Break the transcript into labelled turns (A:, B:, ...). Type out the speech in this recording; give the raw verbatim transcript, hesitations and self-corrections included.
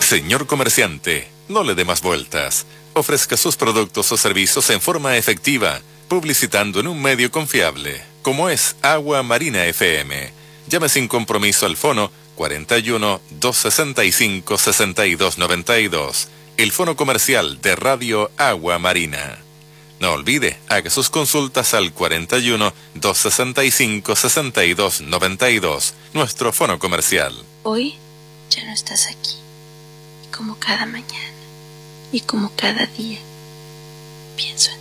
A: Señor comerciante, no le dé más vueltas. Ofrezca sus productos o servicios en forma efectiva, publicitando en un medio confiable, como es Agua Marina F M. Llame sin compromiso al fono cuarenta y uno, doscientos sesenta y cinco, sesenta y dos noventa y dos, el fono comercial de Radio Agua Marina. No olvide, haga sus consultas al cuarenta y uno, doscientos sesenta y cinco, sesenta y dos noventa y dos, nuestro fono comercial.
B: Hoy ya no estás aquí, como cada mañana y como cada día, pienso en